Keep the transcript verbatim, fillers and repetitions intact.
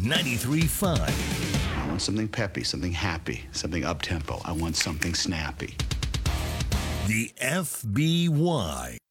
ninety-three point five. I want something peppy, something happy, something up-tempo. I want something snappy. The F B Y.